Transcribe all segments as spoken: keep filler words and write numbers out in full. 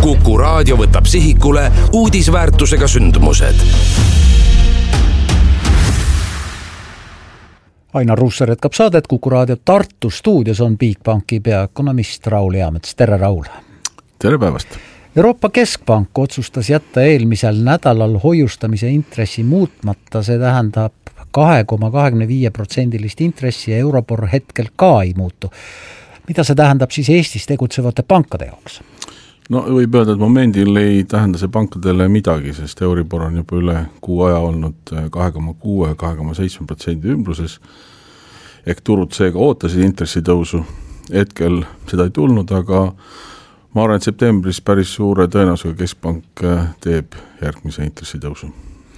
Kuku Raadio võtab sihikule uudisväärtusega sündmused. Ainar Ruussaar jätkab saadet. Kuku Raadio Tartu stuudios on Bigbanki peaökonomist Raul Eamets. Tere, Raul! Tere päevast! Euroopa Keskpank otsustas jätta eelmisel nädalal hoiustamise intressi muutmata. See tähendab kaks koma kakskümmend viis protsendilist intressi ja Euribor hetkel ka ei muutu. Mida see tähendab siis Eestis tegutsevate pankade jaoks? No võib öelda, et momendil ei tähenda see pankadele midagi, sest Euribor on juba üle kuu aja olnud kaks koma kuus ja kaks koma seitse protsendi ümbruses. Ehk turud seega ootasid intressitõusu. Hetkel seda ei tulnud, aga ma arvan, et septembris päris suure tõenäosusega Keskpank teeb järgmise intressitõusu.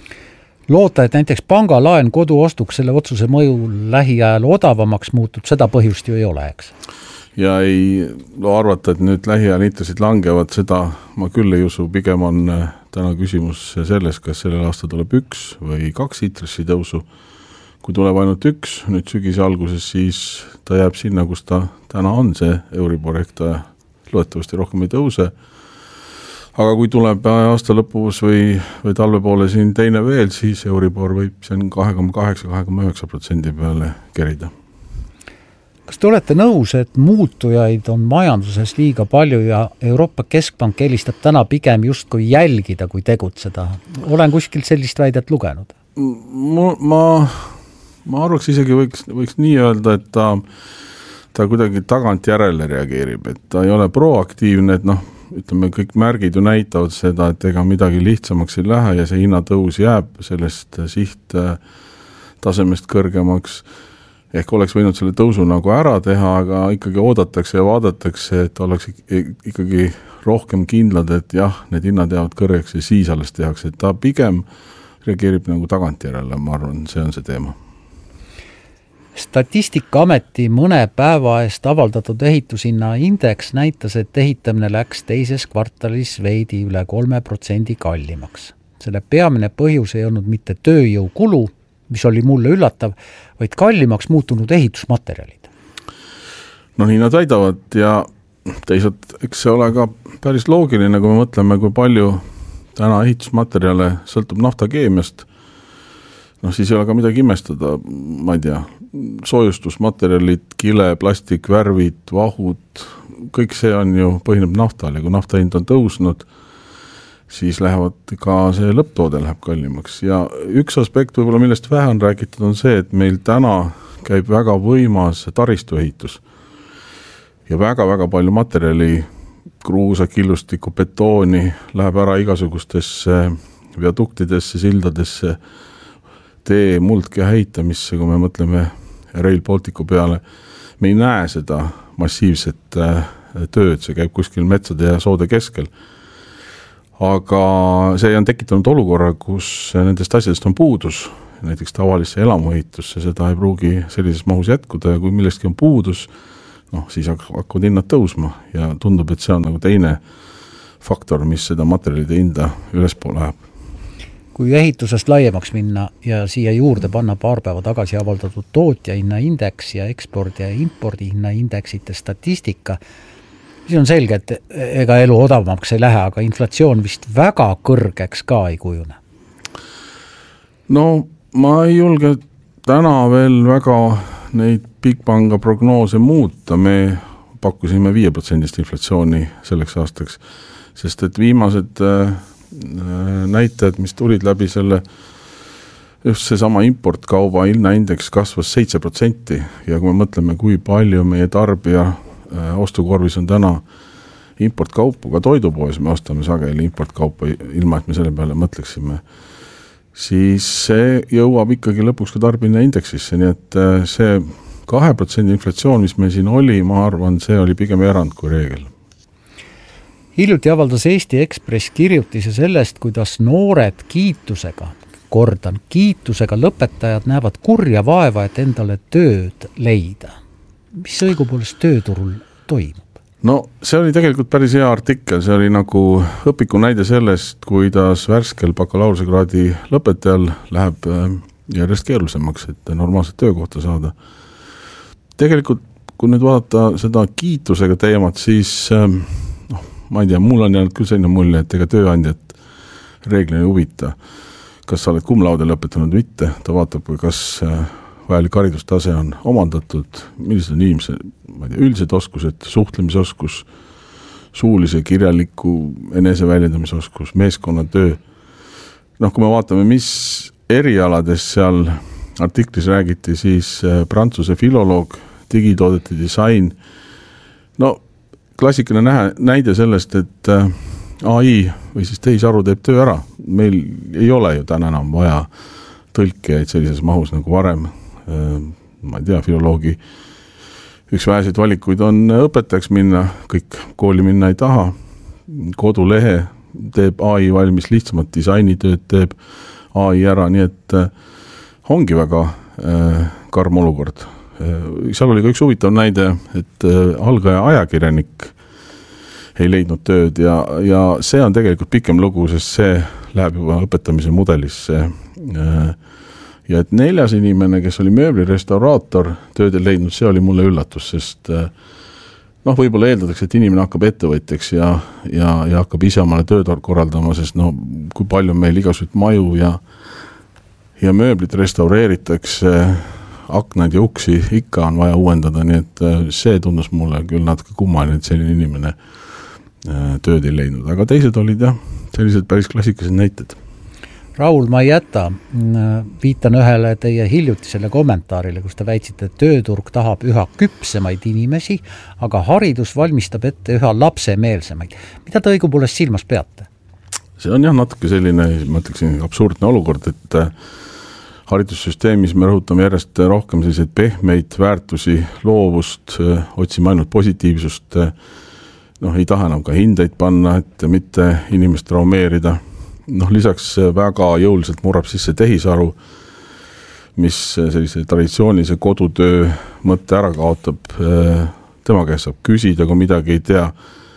Loota, et näiteks pangalaen koduostuks selle otsuse mõju lähiajal odavamaks muutub, seda põhjust ju ei ole, eks? Ja ei no arvata, et nüüd lähiajal intressid langevad, seda ma küll ei usu. Pigem on täna küsimus selles, kas sellel aasta tuleb üks või kaks intressitõusu. Kui tuleb ainult üks, nüüd sügise alguses, siis ta jääb sinna, kus ta täna on, see Euribor, ehk ta loetavasti rohkem ei tõuse. Aga kui tuleb aasta lõpus või, või talve poole siin teine veel, siis Euribor võib siin kaks koma kaheksa kaks koma üheksa protsendi peale kerida. Kas te olete nõus, et muutujaid on majanduses liiga palju ja Euroopa Keskpank eelistab täna pigem justkui jälgida, kui tegutseda? Olen kuskilt sellist väidet lugenud. Ma, ma, ma arvaks isegi võiks, võiks nii öelda, et ta, ta kuidagi tagant järele reageerib, et ta ei ole proaktiivne, et noh, ütleme, kõik märgid ju näitavad seda, et ega midagi lihtsamaks ei lähe ja see hinnatõus jääb sellest siht tasemest kõrgemaks. Ehk oleks võinud selle tõusu nagu ära teha, aga ikkagi oodatakse ja vaadatakse, et oleks ikkagi rohkem kindlad, et jah, need hinnad jäävad kõrgeks ja siis alles tehakse. Et ta pigem reageerib nagu tagant järele, ma arvan, see on see teema. Statistikaameti mõne päeva eest avaldatud ehitushinna indeks näitas, et ehitamine läks teises kvartalis veidi üle kolme protsendi kallimaks. Selle peamine põhjus ei olnud mitte tööjõukulu, mis oli mulle üllatav, vaid kallimaks muutunud ehitusmaterjalid. No nii nad väidavad ja teisalt, eks see ole ka päris loogiline, kui me mõtleme, kui palju täna ehitusmaterjale sõltub naftakeemiast. No siis ei ole ka midagi imestada, ma ei tea, soojustusmaterjalid, kile, plastik, värvid, vahud, kõik see on ju põhineb naftal ja kui nafta hind on tõusnud, siis lähevad ka see lõpptoode läheb kallimaks. Ja üks aspekt võib-olla, millest vähe on räägitud, on see, et meil täna käib väga võimas taristuehitus. Ja väga-väga palju materjali, kruusa, killustiku, betooni läheb ära igasugustesse viaduktidesse, sildadesse, tee, muldke heitamisse, kui me mõtleme Rail Balticu peale. Me ei näe seda massiivset tööd, see käib kuskil metsade ja soode keskel. Aga see on tekitanud olukorra, kus nendest asjadest on puudus, näiteks tavalisse elamuehitusse, seda ei pruugi sellises mahus jätkuda ja kui millestki on puudus, noh, siis hakkavad hinnad tõusma ja tundub, et see on nagu teine faktor, mis seda materjalide hinda ülespoole läheb. Kui ehitusest laiemaks minna ja siia juurde panna paar päeva tagasi avaldatud tootja hinna indeks ja ekspordi ja impordi hinna indeksite statistika, siis on selge, et ega elu odavamaks ei lähe, aga inflatsioon vist väga kõrgeks ka ei kujune. No ma ei julge täna veel väga neid Bigpanga prognoose muuta. Me pakkusime viie protsendist inflatsiooni selleks aastaks, sest et viimased näitajad, mis tulid läbi selle, just see sama importkauba hinnaindeks kasvas seitse protsenti ja kui me mõtleme, kui palju meie tarbija ostukorvis on täna importkaupu, ka toidupoes me ostame sageli importkaupa, ilma et me selle peale mõtleksime, siis see jõuab ikkagi lõpuks ka tarbimine indeksisse, nii et see kahe protsendi inflatsioon, mis meil siin oli, ma arvan, see oli pigem erand kui reegel. Hiljuti avaldas Eesti Ekspress kirjutise sellest, kuidas noored kiitusega, kordan, kiitusega lõpetajad näevad kurja vaeva, et endale tööd leida. Mis õigupoolest tööturul toimub? No see oli tegelikult päris hea artikkel, see oli nagu õpiku näide sellest, kuidas värskel bakalaureusekraadi lõpetajal läheb järjest keerulisemaks, et normaalset töökohta saada. Tegelikult, kui nüüd vaadata seda kiitusega teemat, siis ma ei tea, mul on jäänud küll selline mulje, et ega tööandjat reeglina huvita, kas sa oled cum laude lõpetanud mitte, ta vaatab, kas vajalik haridustase on omandatud, millised on inimese, ma ei tea, üldised oskused, suhtlemisoskus, suulise, kirjaliku, eneseväljendamisoskus, meeskonnatöö. Noh, kui me vaatame, mis erialades seal artiklis räägiti, siis prantsuse filoloog, digitoodete disain, no klassikaline nähe, näide sellest, et A I või siis tehisaru teeb töö ära. Meil ei ole ju täna enam vaja tõlkijaid sellises mahus nagu varem. Ma ei tea, filoloogi üks väheseid valikuid on õpetajaks minna, kõik kooli minna ei taha. Kodulehe teeb A I valmis, lihtsamalt disainitööd teeb A I ära, nii et ongi väga karm olukord. Seal oli ka üks huvitav näide, et algaja ajakirjanik ei leidnud tööd ja, ja see on tegelikult pikem lugu, sest see läheb juba õpetamise mudelisse. Ja et neljas inimene, kes oli mööblirestauraator, tööd ei leidnud, see oli mulle üllatus, sest noh, võib-olla eeldatakse, et inimene hakkab ettevõtjaks ja, ja, ja hakkab ise omale tööd korraldama, sest no, kui palju meil igasugused maju ja ja mööblit restaureeritakse, aknaid ja uksi ikka on vaja uuendada, nii et see tundus mulle küll natuke kummaline, et selline inimene tööd ei leidnud. Aga teised olid jah, sellised päris klassikalised näited. Raul, ma ei jäta, viitan ühele teie hiljutisele kommentaarile, kus te väitsite, et tööturg tahab üha küpsemaid inimesi, aga haridus valmistab ette üha lapsemeelsemaid. Mida te õigupoolest silmas peate? See on jah natuke selline, ma ütleksin, absurdne olukord, et haridussüsteemis me rõhutame järjest rohkem selliseid pehmeid väärtusi, loovust, otsime ainult positiivsust, noh, ei taha enam ka hindeid panna, et mitte inimest traumeerida. Noh, lisaks väga jõuliselt murrab sisse tehisaru, mis sellise traditsioonilise kodutöö mõtte ära kaotab. Tema käest saab küsida, kui midagi ei tea.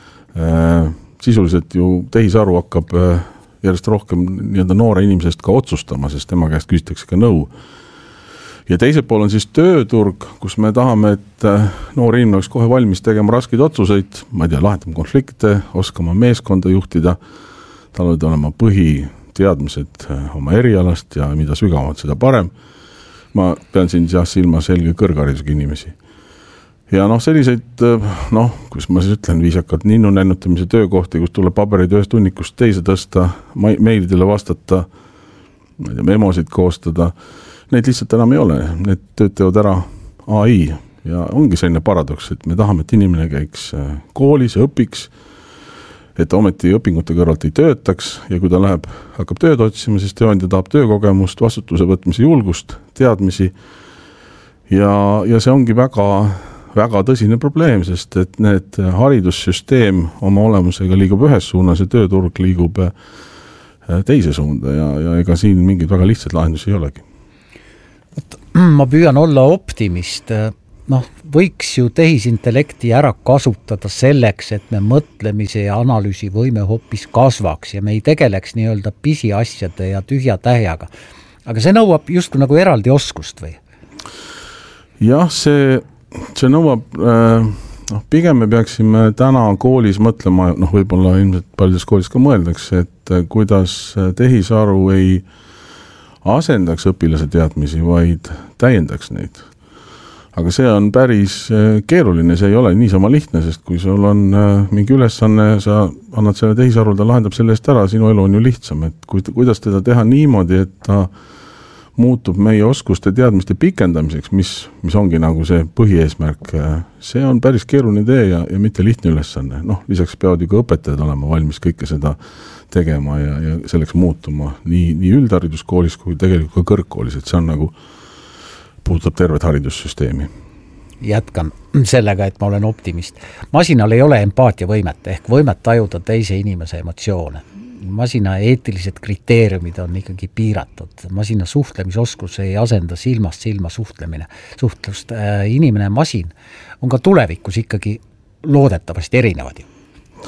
Sisuliselt ju tehisaru hakkab järjest rohkem nii-öelda noore inimesest ka otsustama, sest tema käest küsitakse ka nõu. Ja teiselt pool on siis tööturg, kus me tahame, et noor inimene oleks kohe valmis tegema raskeid otsuseid, ma ei tea, lahendama konflikte, oskama meeskonda juhtida, tal olid olema põhiteadmised oma erialast ja mida sügavamalt seda parem. Ma pean siin jah silma selge kõrgharidusega inimesi. Ja noh, selliseid, noh, kus ma siis ütlen viisakalt ninnu nännutamise töökohti, kus tuleb paberid ühest hunnikust teise tõsta, meilidele vastata, ma ei tea, memosid koostada, neid lihtsalt enam ei ole, need tööd teevad ära A I ja ongi selline paradoks, et me tahame, et inimene käiks koolis ja õpiks, et ometi õpingute kõrvalt ei töötaks ja kui ta läheb, hakkab tööd otsima, siis tööandja tahab töökogemust, vastutuse võtmise julgust, teadmisi ja, ja see ongi väga väga tõsine probleem, sest et need haridussüsteem oma olemusega liigub ühes suunas ja tööturg liigub teise suunda ja, ja ega siin mingid väga lihtsad lahendusi ei olegi. Ma püüan olla optimist. Noh, võiks ju tehisintellekti ära kasutada selleks, et me mõtlemise ja analüüsi võime hoopis kasvaks ja me ei tegeleks nii-öelda pisiasjade ja tühja tähjaga. Aga see nõuab just nagu eraldi oskust või? Jah, see See nõuab, noh, pigem me peaksime täna koolis mõtlema, noh, võib-olla ilmselt paljudes koolis ka mõeldakse, et kuidas tehisaru ei asendaks õpilase teadmisi, vaid täiendaks neid. Aga see on päris keeruline, see ei ole niisama lihtne, sest kui sul on mingi ülesanne, sa annad selle tehisarul, ta lahendab selle eest ära, sinu elu on ju lihtsam, et kuidas teda teha niimoodi, et ta muutub meie oskuste teadmiste pikendamiseks, mis, mis ongi nagu see põhieesmärk. See on päris keeruline tee ja, ja mitte lihtne ülesanne. Noh, lisaks peavad ju ka õpetajad olema valmis kõike seda tegema ja, ja selleks muutuma nii, nii üldhariduskoolis kui tegelikult ka kõrgkoolis, et see on nagu puudutab tervet haridussüsteemi. Jätkan sellega, et ma olen optimist. Masinal ei ole empaatiavõimet ehk võimet tajuda teise inimese emotsioone. Masina eetilised kriteeriumid on ikkagi piiratud. Masina suhtlemisoskus ei asenda silmast silma suhtlemine. Suhtlust äh, inimene ja masin on ka tulevikus ikkagi loodetavasti erinevad ju.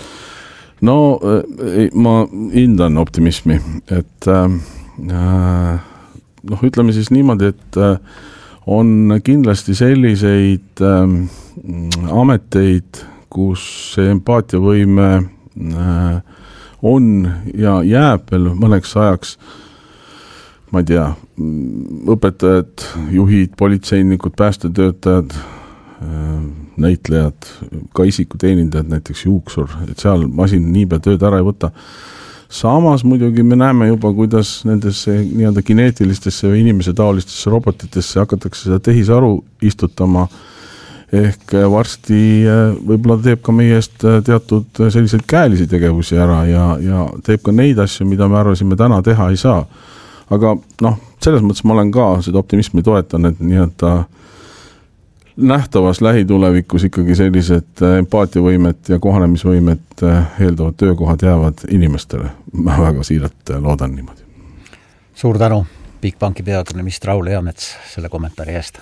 No ma hindan optimismi, et äh, noh, ütleme siis niimoodi, et äh, on kindlasti selliseid äh, ameteid, kus see empaatiavõime on ja jääb veel mõneks ajaks, ma ei tea, õpetajad, juhid, politseinikud, päästetöötajad, näitlejad, ka isikuteenindajad, näiteks juuksur, et seal masin niipea tööd ära ei võta. Samas muidugi me näeme juba, kuidas nendesse nii-öelda kineetilistesse või inimese taolistesse robotitesse hakatakse seda tehisaru istutama, ehk varsti võib-olla teeb ka meie eest teatud selliseid käelisi tegevusi ära ja, ja teeb ka neid asju, mida me arvasime täna teha ei saa. Aga noh, selles mõttes ma olen ka seda optimismi toetan, et nii-öelda nähtavas lähitulevikus ikkagi sellised empaatiavõimet ja kohanemisvõimet eeldavad töökohad jäävad inimestele. Ma väga siiralt loodan niimoodi. Suur tänu, Bigbanki peaökonomist Raul Eamets selle kommentaari eest.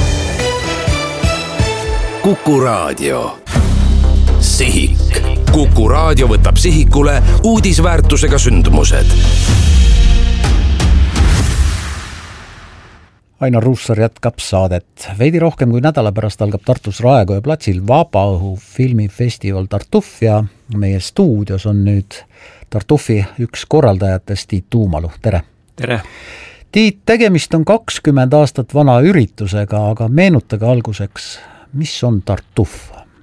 Kuku Raadio. Sihik. Kuku Raadio võtab sihikule uudisväärtusega sündmused. Ainar Ruussaar jätkab saadet. Veidi rohkem kui nädala pärast algab Tartus Raekoja platsil Vabaõhu filmifestival Tartuf ja meie stuudios on nüüd Tartufi üks korraldajatest Tiit Tuumalu. Tere! Tere! Tiit, tegemist on kakskümmend aastat vana üritusega, aga meenutage alguseks, mis on Tartuf?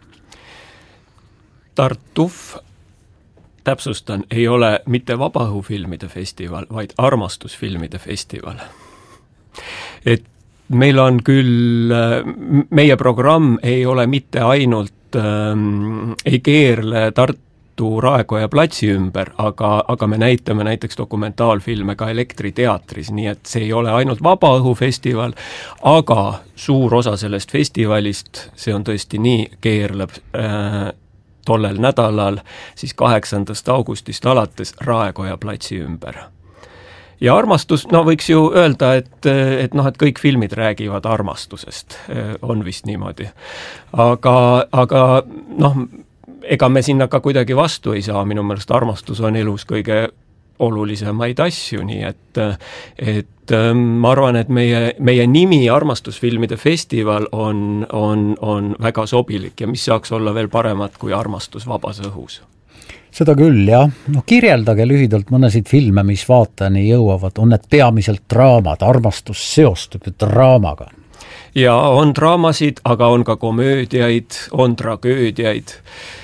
Tartuf, täpsustan, ei ole mitte vabaõhufilmide festival, vaid armastusfilmide festival. Et meil on küll, meie programm ei ole mitte ainult, ähm, ei keerle Tartu Raekoja platsi ümber, aga, aga me näitame näiteks dokumentaalfilme ka Elektriteatris, nii et see ei ole ainult vabaõhufestival, aga suur osa sellest festivalist, see on tõesti nii, keerleb äh, tollel nädalal, siis kaheksandast augustist alates Raekoja platsi ümber. Ja armastus, no võiks ju öelda, et, et, noh, et kõik filmid räägivad armastusest, on vist niimoodi. Aga, aga noh, ega me sinna ka kuidagi vastu ei saa, minu meelest armastus on elus kõige olulisemaid asju, nii et, et ma arvan, et meie, meie nimi armastusfilmide festival on, on, on väga sobilik ja mis saaks olla veel paremat kui armastus vabas õhus. Seda küll, jah. No, kirjeldage lühidalt mõnesid filme, mis vaatajani jõuavad. On need peamiselt draamad, armastus seostub draamaga? Ja on draamasid, aga on ka komöödiaid, on tragöödiaid.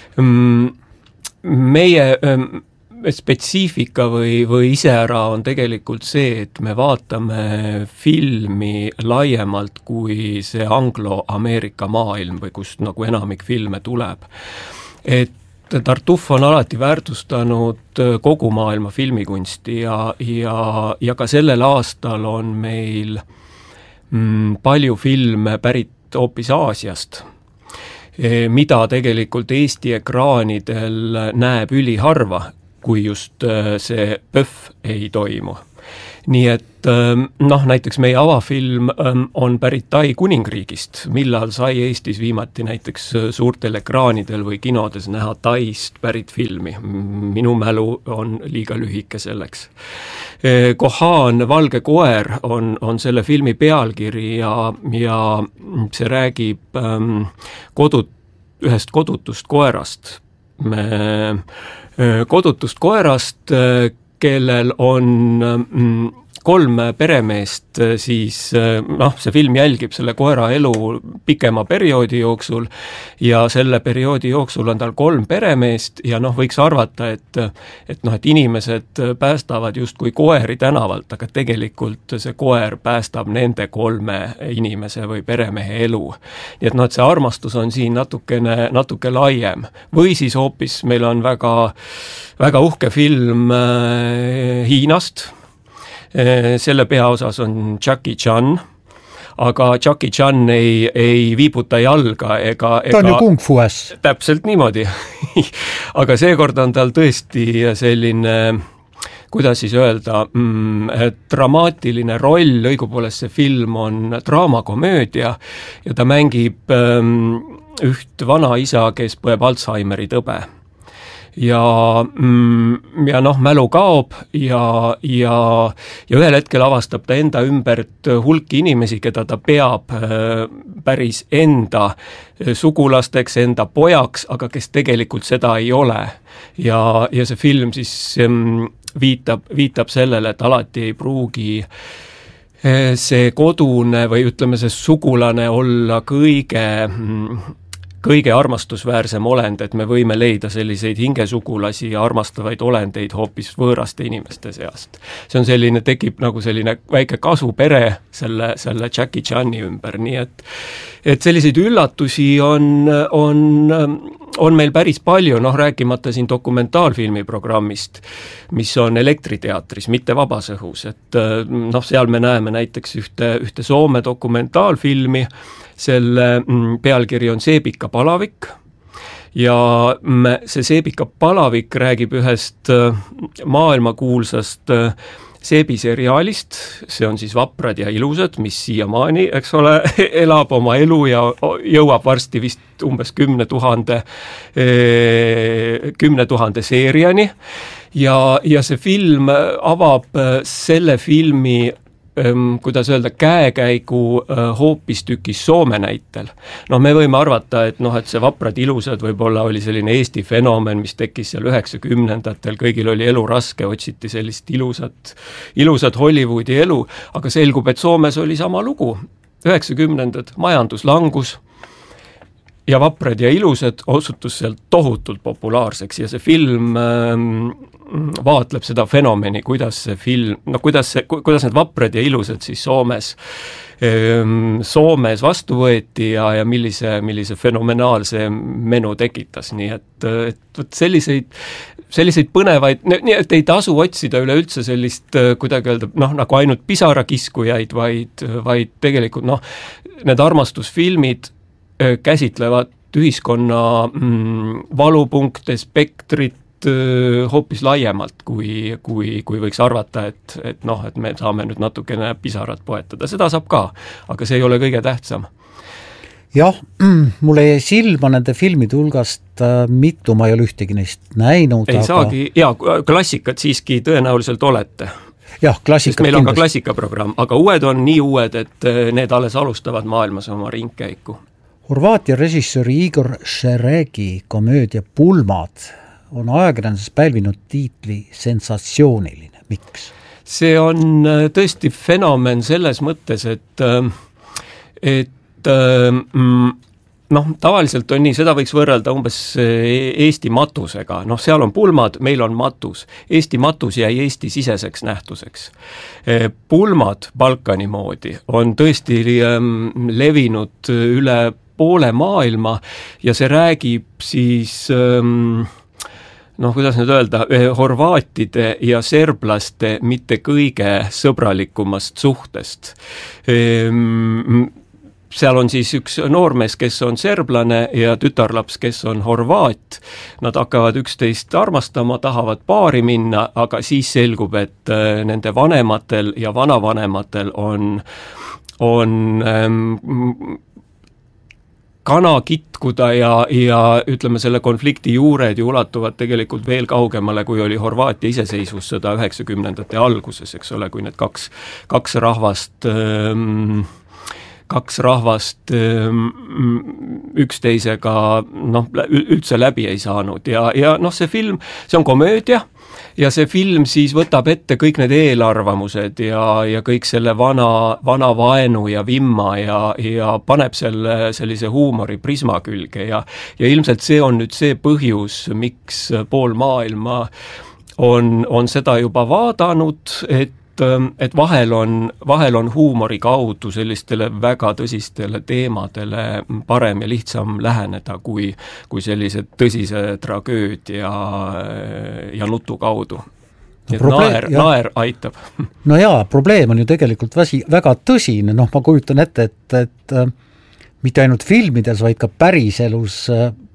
Meie spetsiifika või, või iseära on tegelikult see, et me vaatame filmi laiemalt kui see anglo-Ameerika maailm või kust nagu enamik filme tuleb. Et Tartuf on alati väärtustanud kogu maailma filmikunsti ja, ja, ja ka sellel aastal on meil mm, palju filme pärit hoopis Aasiast, mida tegelikult Eesti ekraanidel näeb üliharva, kui just see pöff ei toimu. Nii et noh, näiteks meie avafilm on pärit Tai kuningriigist, millal sai Eestis viimati näiteks suurtel ekraanidel või kinodes näha Taist pärit filmi. Minu mälu on liiga lühike selleks. Kohan, Valge koer on, on selle filmi pealkiri ja, ja see räägib kodut, ühest kodutust koerast. Kodutust koerast, kellel on kolm peremeest, siis noh, see film jälgib selle koera elu pikema perioodi jooksul ja selle perioodi jooksul on tal kolm peremeest ja noh, võiks arvata, et, et, noh, et inimesed päästavad justkui koeri tänavalt, aga tegelikult see koer päästab nende kolme inimese või peremehe elu. Nii et noh, et see armastus on siin natukene, natuke laiem. Või siis hoopis meil on väga, väga uhke film Hiinast. Selle peaosas on Jackie Chan, aga Jackie Chan ei, ei viibuta jalga ega, ega... Ta on ju kung fues. Täpselt niimoodi. Aga seekord on tal tõesti selline, kuidas siis öelda, mm, dramaatiline roll, õigupoolest see film on draamakomöödia ja ta mängib ähm, üht vana isa, kes põeb Alzheimeri tõbe. ja, ja noh, mälu kaob ja, ja, ja ühel hetkel avastab ta enda ümbert hulki inimesi, keda ta peab päris enda sugulasteks, enda pojaks, aga kes tegelikult seda ei ole. Ja, ja see film siis viitab, viitab sellele, et alati ei pruugi see kodune või ütleme, see sugulane olla kõige, kõige armastusväärsem olend, et me võime leida selliseid hingesugulasi ja armastavaid olendeid hoopis võõraste inimeste seast. See on selline, tekib nagu selline väike kasupere selle, selle Jackie Chani ümber, nii et et selliseid üllatusi on, on, on meil päris palju, noh rääkimata siin dokumentaalfilmi programmist, mis on Elektriteatris, mitte Vabas õhus, et noh, seal me näeme näiteks ühte, ühte Soome dokumentaalfilmi, selle pealkiri on Seebika palavik ja see Seebika palavik räägib ühest maailmakuulsast Seebi seriaalist, see on siis Vaprad ja ilusad, mis siiamaani, eks ole, elab oma elu ja jõuab varsti vist umbes kümne tuhande, kümne tuhande seeriani ja, ja see film avab selle filmi kuidas öelda, käekäigu hoopistükis Soome näitel. No me võime arvata, et noh, et see Vaprad ilusad võib-olla oli selline Eesti fenomen, mis tekkis seal üheksakümnendatel, kõigil oli elu raske, otsiti sellist ilusat, ilusat Hollywoodi elu, aga selgub, et Soomes oli sama lugu. üheksakümnendad, majanduslangus ja Vaprad ja ilusad osutus sealt tohutult populaarseks ja see film ähm, vaatleb seda fenomeni, kuidas see film, no kuidas, see, kuidas need Vaprad ja ilusad siis Soomes, ähm, Soomes vastu võeti ja, ja millise, millise fenomenaalse menu tekitas, nii et, et võt selliseid, selliseid põnevaid, nii et ei tasu otsida üleüldse sellist, kuidagi öelda, noh, nagu ainult pisarakiskujaid, vaid, vaid tegelikult noh, need armastusfilmid käsitlevad ühiskonna mm, valupunkte, spektrit hoopis laiemalt, kui, kui, kui võiks arvata, et, et noh, et me saame nüüd natukene pisarat poetada. Seda saab ka, aga see ei ole kõige tähtsam. Jah, mulle jäi silma nende filmide hulgast mitu, ma ei ole ühtegi neist näinud. Ei aga... saagi, jaa, klassikat siiski tõenäoliselt olete. Jah, klassikat meil on kindlasti. Ka klassikaprogramm, aga uued on nii uued, et need alles alustavad maailmas oma ringkäiku. Horvaatia režissööri Igor Šeregi komöödia Pulmad on ajakirjanduses pälvinud tiitli sensatsiooniline. Miks? See on tõesti fenomen selles mõttes, et, et noh, tavaliselt on nii, seda võiks võrrelda umbes Eesti matusega, noh, seal on pulmad, meil on matus. Eesti matus jäi Eesti siseseks nähtuseks. Pulmad Balkani moodi on tõesti levinud üle poole maailma ja see räägib siis noh, kuidas nüüd öelda, horvaatide ja serblaste mitte kõige sõbralikumast suhtest. Seal on siis üks noormees, kes on serblane ja tütarlaps, kes on horvaat. Nad hakkavad üksteist armastama, tahavad paari minna, aga siis selgub, et nende vanematel ja vanavanematel on, on ähm, kana kitkuda ja, ja ütleme, selle konflikti juured ju ulatuvad tegelikult veel kaugemale, kui oli Horvaatia iseseisvussõda üheksakümnendate alguses, eks ole, kui need kaks, kaks rahvast ähm, kaks rahvast üksteisega noh, üldse läbi ei saanud ja, ja noh, see film, see on komöödia ja see film siis võtab ette kõik need eelarvamused ja, ja kõik selle vana, vana vaenu ja vimma ja, ja paneb selle sellise huumori prisma külge ja, ja ilmselt see on nüüd see põhjus, miks pool maailma on, on seda juba vaadanud, et et vahel on, vahel on huumori kaudu sellistele väga tõsistele teemadele parem ja lihtsam läheneda kui, kui sellise tõsise tragöödia ja nutu kaudu. Et probleem, naer, naer aitab. No jaa, probleem on ju tegelikult väsi, väga tõsine, noh ma kujutan ette, et, et mitte ainult filmides, vaid ka päriselus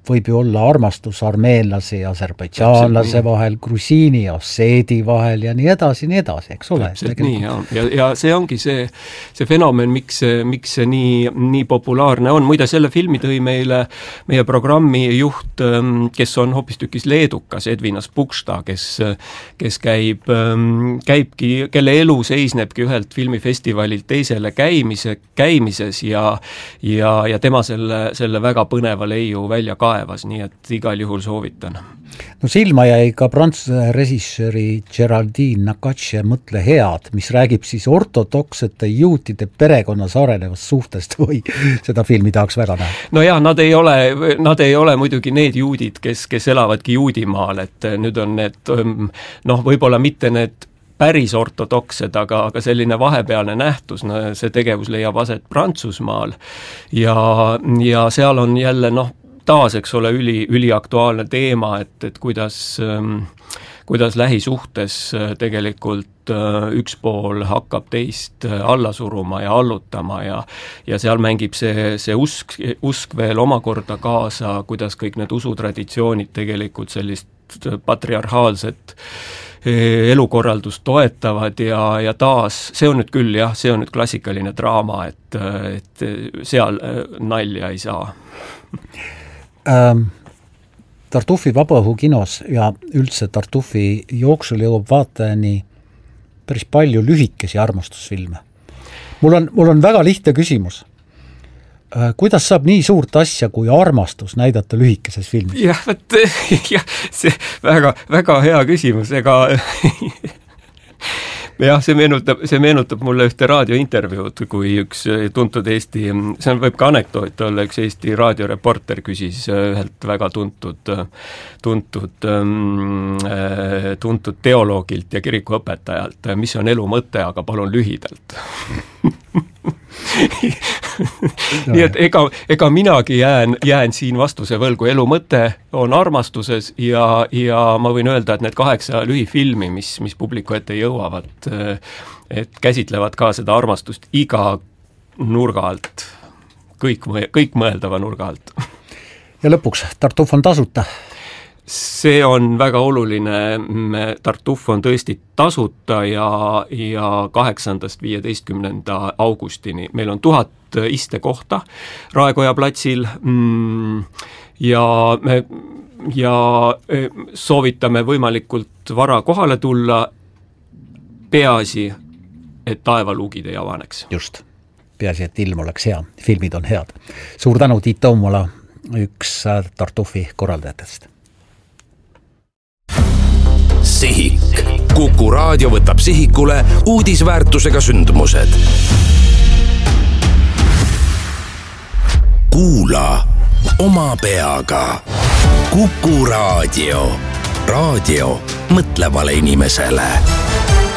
võib ju olla armastus armeenlase ja aserbaidžaanlase vahel, grusiini ja osseedi vahel ja nii edasi, nii edasi, eks ole. Nii, ja, ja, ja see ongi see, see fenomen, miks see, miks see nii, nii populaarne on. Muide, selle filmi tõi meile meie programmi juht, kes on hoopistükkis leedukas, Edvinas Pukšta, kes, kes käib, käibki, kelle elu seisnebki ühelt filmifestivalilt teisele käimise, käimises ja, ja, ja tema selle, selle väga põneva leiu välja kaevas, nii et igal juhul soovitan. No silma jäi ka prantsuse režissööri Géraldine Nakache Mõtle head, mis räägib siis ortodoksete juutide perekonnas arenevast suhtest või seda filmi tahaks väga näha. No jah, nad ei ole, nad ei ole muidugi need juudid, kes, kes elavadki juudimaal, et nüüd on need, noh, võib-olla mitte need päris ortodoksed, aga, aga selline vahepealne nähtus, no see tegevus leiab aset Prantsusmaal ja, ja seal on jälle, noh, taas, eks ole, üli, üliaktuaalne teema, et, et kuidas, kuidas lähisuhtes tegelikult üks pool hakkab teist alla suruma ja allutama ja, ja seal mängib see, see usk, usk veel omakorda kaasa, kuidas kõik need usutraditsioonid tegelikult sellist patriarhaalset elukorraldust toetavad ja, ja taas, see on nüüd küll jah, see on nüüd klassikaline draama, et, et seal nalja ei saa. Ähm, Tartufi Vabaõhu kinos ja üldse Tartufi jooksul jõuab vaatajani päris palju lühikesi armastusfilme. Mul on, mul on väga lihtne küsimus. Kuidas saab nii suurt asja kui armastus näidata lühikeses filmis? Jah, võt, jah, see väga, väga hea küsimus, ega jah, see meenutab, see meenutab mulle ühte raadiointervjuud, kui üks tuntud Eesti, see võib ka anekdoot olla, üks Eesti raadioreporter küsis ühelt väga tuntud, tuntud, tuntud teoloogilt ja kirikuõpetajalt, mis on elu mõte, aga palun lühidalt. Nii et ega, ega minagi jään, jään siin vastuse võlgu, elu mõte on armastuses ja, ja ma võin öelda, et need kaheksa lühifilmi, mis, mis publiku ette jõuavad, et käsitlevad ka seda armastust iga nurga alt, kõik, kõik mõeldava nurga alt. Ja lõpuks, Tartuf on tasuta. See on väga oluline, Tartuf on tõesti tasuta ja, ja kaheksandast viieteistkümnenda augustini. Meil on tuhat istekohta Raekoja platsil ja, me, ja soovitame võimalikult vara kohale tulla, peaasi, et taevaluugid ei avaneks. Just, peaasi, et ilm oleks hea, filmid on head. Suur tänu, Tiit Toomala, üks Tartufi korraldajatest. Sihik. Kuku raadio võtab sihikule uudisväärtusega sündmused. Kuula oma peaga. Kuku raadio. Raadio mõtlevale inimesele.